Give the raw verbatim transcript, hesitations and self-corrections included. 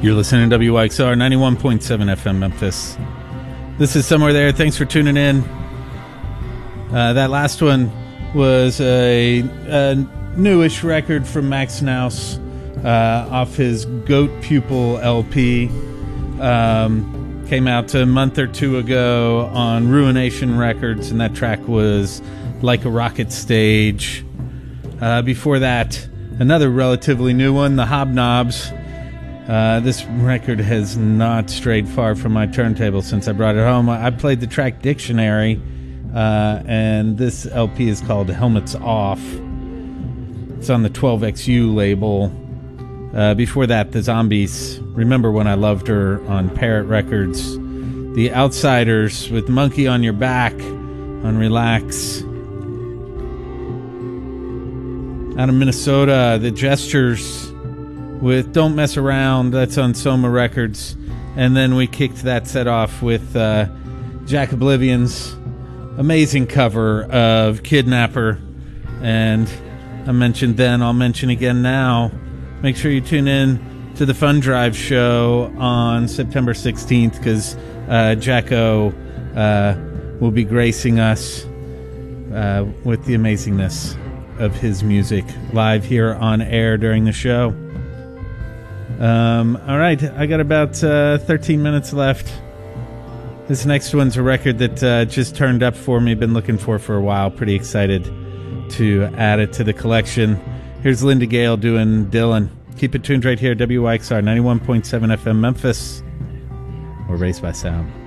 You're listening to W Y X R ninety-one point seven F M Memphis. This is Somewhere There. Thanks for tuning in. Uh, that last one was a, a newish record from Max Naus uh, off his Goat Pupil L P. Um, came out a month or two ago on Ruination Records, and that track was Like a Rocket Stage. Uh, before that, another relatively new one, The Hobnobs. Uh, this record has not strayed far from my turntable since I brought it home. I played the track Dictionary, uh, and this L P is called Helmets Off. It's on the twelve X U label. Uh, before that, The Zombies, Remember When I Loved Her on Parrot Records. The Outsiders with Monkey on Your Back on Relax. Out of Minnesota, The Gestures with Don't Mess Around, that's on Soma Records. And then we kicked that set off with uh, Jack Oblivion's amazing cover of Kidnapper. And I mentioned then, I'll mention again now, make sure you tune in to the Fun Drive show on September sixteenth, because uh, Jacko uh, will be gracing us uh, with the amazingness of his music live here on air during the show. Um, all right, I got about uh, thirteen minutes left. This next one's a record that uh, just turned up for me. Been looking for for a while. Pretty excited to add it to the collection. Here's Linda Gale doing Dylan. Keep it tuned right here, W Y X R ninety-one point seven F M Memphis. We're raised by sound.